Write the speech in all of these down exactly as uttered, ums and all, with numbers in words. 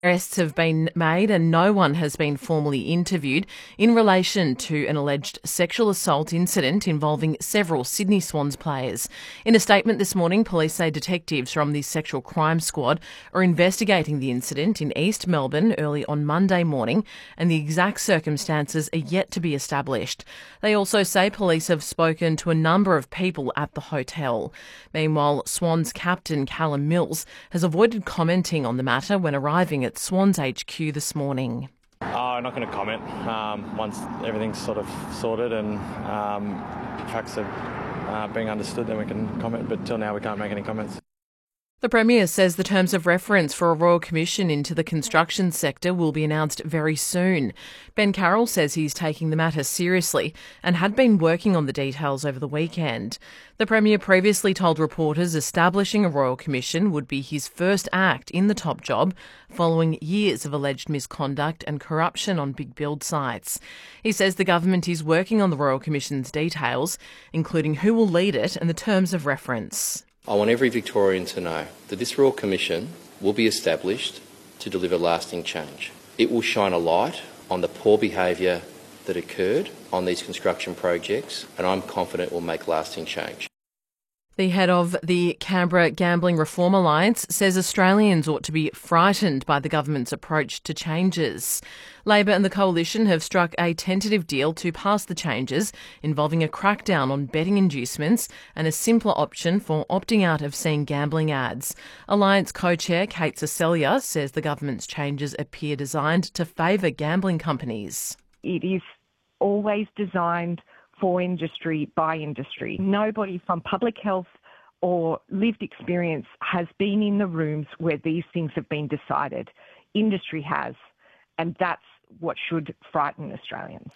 Arrests have been made and no one has been formally interviewed in relation to an alleged sexual assault incident involving several Sydney Swans players. In a statement this morning, police say detectives from the Sexual Crime Squad are investigating the incident in East Melbourne early on Monday morning, and the exact circumstances are yet to be established. They also say police have spoken to a number of people at the hotel. Meanwhile, Swans captain Callum Mills has avoided commenting on the matter when arriving at Swans H Q this morning. Oh, I'm not going to comment. Um, once everything's sort of sorted and um, facts are uh, being understood, then we can comment. But till now, we can't make any comments. The Premier says the terms of reference for a Royal Commission into the construction sector will be announced very soon. Ben Carroll says he's taking the matter seriously and had been working on the details over the weekend. The Premier previously told reporters establishing a Royal Commission would be his first act in the top job following years of alleged misconduct and corruption on big build sites. He says the government is working on the Royal Commission's details, including who will lead it and the terms of reference. I want every Victorian to know that this Royal Commission will be established to deliver lasting change. It will shine a light on the poor behaviour that occurred on these construction projects, and I'm confident it will make lasting change. The head of the Canberra Gambling Reform Alliance says Australians ought to be frightened by the government's approach to changes. Labor and the Coalition have struck a tentative deal to pass the changes involving a crackdown on betting inducements and a simpler option for opting out of seeing gambling ads. Alliance co-chair Kate Cecilia says the government's changes appear designed to favour gambling companies. It is always designed for industry, by industry. Nobody from public health or lived experience has been in the rooms where these things have been decided. Industry has, and that's what should frighten Australians.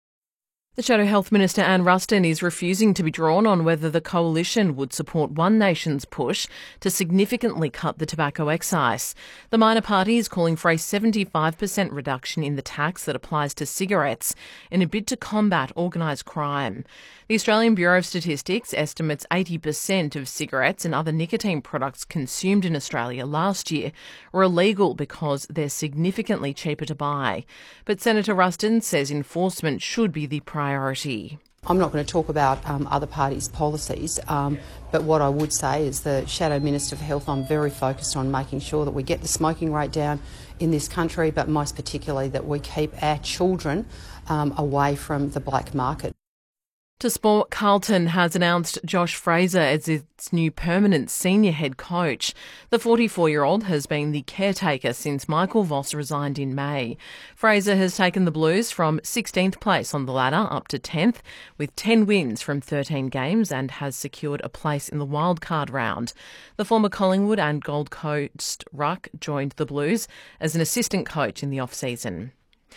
The Shadow Health Minister Anne Ruston is refusing to be drawn on whether the Coalition would support One Nation's push to significantly cut the tobacco excise. The minor party is calling for a seventy-five percent reduction in the tax that applies to cigarettes in a bid to combat organised crime. The Australian Bureau of Statistics estimates eighty percent of cigarettes and other nicotine products consumed in Australia last year were illegal because they're significantly cheaper to buy. But Senator Ruston says enforcement should be the priority. Priority. I'm not going to talk about um, other parties' policies, um, but what I would say is the Shadow Minister for Health, I'm very focused on making sure that we get the smoking rate down in this country, but most particularly that we keep our children um, away from the black market. To sport, Carlton has announced Josh Fraser as its new permanent senior head coach. The forty-four-year-old has been the caretaker since Michael Voss resigned in May. Fraser has taken the Blues from sixteenth place on the ladder up to tenth, with ten wins from thirteen games, and has secured a place in the wildcard round. The former Collingwood and Gold Coast ruck joined the Blues as an assistant coach in the off-season.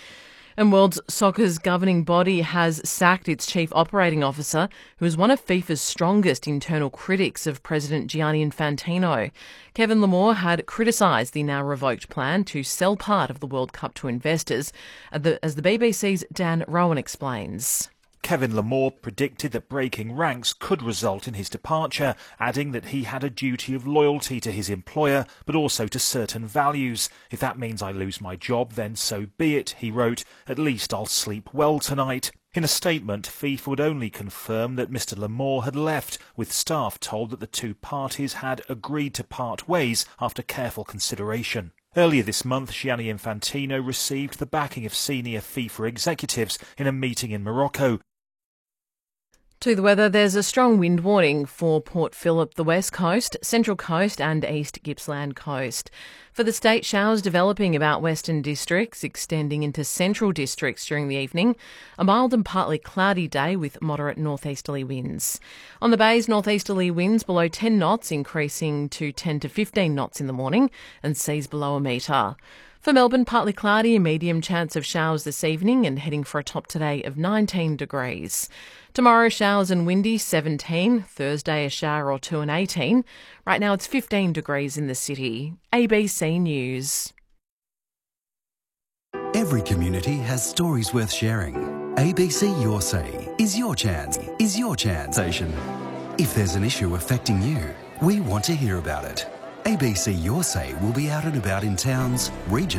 And World Soccer's governing body has sacked its chief operating officer, who is one of FIFA's strongest internal critics of President Gianni Infantino. Kevin Lamore had criticised the now revoked plan to sell part of the World Cup to investors, as the B B C's Dan Rowan explains. Kevin Lamore predicted that breaking ranks could result in his departure, adding that he had a duty of loyalty to his employer, but also to certain values. If that means I lose my job, then so be it, he wrote. At least I'll sleep well tonight. In a statement, FIFA would only confirm that Mister Lamore had left, with staff told that the two parties had agreed to part ways after careful consideration. Earlier this month, Gianni Infantino received the backing of senior FIFA executives in a meeting in Morocco. To the weather, there's a strong wind warning for Port Phillip, the West Coast, Central Coast and East Gippsland Coast. For the state, showers developing about western districts, extending into central districts during the evening. A mild and partly cloudy day with moderate northeasterly winds. On the bays, northeasterly winds below ten knots, increasing to ten to fifteen knots in the morning, and seas below a metre. For Melbourne, partly cloudy, a medium chance of showers this evening, and heading for a top today of nineteen degrees. Tomorrow, showers and windy, seventeen. Thursday, a shower or two and eighteen. Right now, it's fifteen degrees in the city. A B C News. Every community has stories worth sharing. A B C Your Say is your chance, is your chance. If there's an issue affecting you, we want to hear about it. A B C Your Say will be out and about in towns, regions,